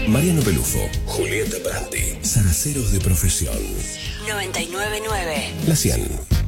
Mariano Pelufo, Julieta Prandi, zaraceros de profesión. 99.9. La 100.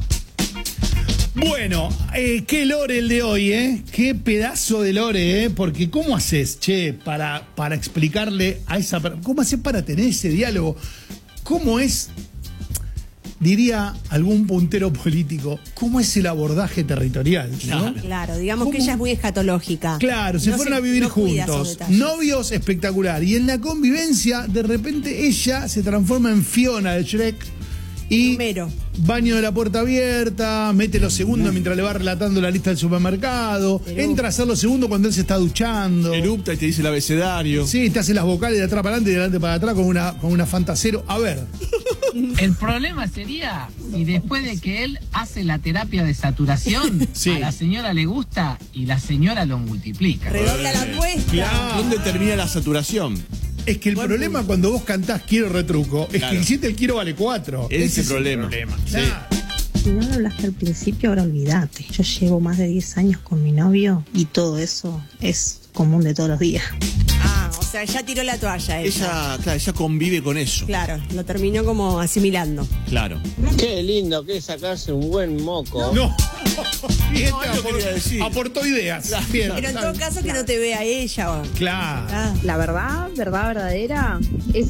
Bueno, qué lore el de hoy, ¿eh? Qué pedazo de lore, ¿eh? Porque ¿cómo haces, che, para explicarle a esa persona? ¿Cómo haces para tener ese diálogo? ¿Cómo es, diría algún puntero político, cómo es el abordaje territorial, ¿no? Claro, digamos ¿Cómo? que ella es muy escatológica. Claro, se fueron a vivir juntos, novios espectacular, y en la convivencia, de repente ella se transforma en Fiona de Shrek y Primero. baño de la puerta abierta, mete los segundos mientras le va relatando la lista del supermercado, entra a hacer los segundos cuando él se está duchando. Erupta y te dice el abecedario. Sí, te hace las vocales de atrás para adelante y de adelante para atrás con una fantasero. A ver. El problema sería si después de que él hace la terapia de saturación, Sí. a la señora le gusta y la señora lo multiplica. Redobla la apuesta. Claro. ¿Dónde termina la saturación? Es que el problema cuando vos cantás quiero retruco es Claro. que hiciste el quiero vale 4. Ese es el problema. Sí. Claro. Si no lo hablaste al principio, ahora olvídate. Yo llevo más de 10 años con mi novio y todo eso es común de todos los días. Ah, o sea, ya tiró la toalla ella. Ella convive con eso. Claro, lo terminó como asimilando. Claro. Qué lindo que es sacarse un buen moco. No. Bien, No, yo quería decir. aportó ideas. Bien, Pero en todo caso que no te vea ella. Claro. Ah. La verdad verdadera, es